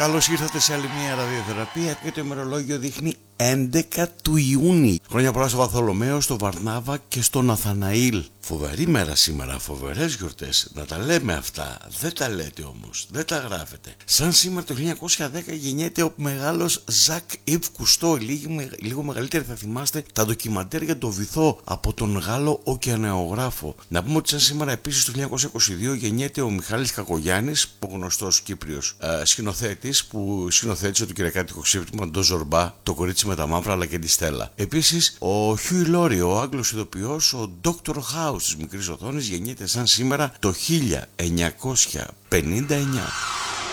Καλώς ήρθατε σε άλλη μια ραδιοθεραπεία και το ημερολόγιο δείχνει 11 του Ιούνιου. Χρόνια πολλά στο Βαρθολομαίο, στο Βαρνάβα και στο Ναθαναήλ. Φοβερή μέρα σήμερα, φοβερές γιορτές. Να τα λέμε αυτά. Δεν τα λέτε όμως, δεν τα γράφετε. Σαν σήμερα το 1910 γεννιέται ο μεγάλος Ζακ Ιβ Κουστό. Λίγο μεγαλύτερη θα θυμάστε τα ντοκιμαντέρ για το βυθό από τον Γάλλο ωκεανεογράφο. Να πούμε ότι σαν σήμερα επίσης το 1922 γεννιέται ο Μιχάλης Κακογιάννης, ο γνωστός Κύπριος σκηνοθέτης που σκηνοθέτησε το κυριακάτικο ξύπνημα Ντο Ζορμπά, το κορίτσι με τα μαύρα αλλά και τη Στέλλα. Επίσης ο Χιούι Λόρι, ο Άγγλος ηθοποιός, ο Dr. House της μικρής οθόνης, γεννιέται σαν σήμερα το 1959.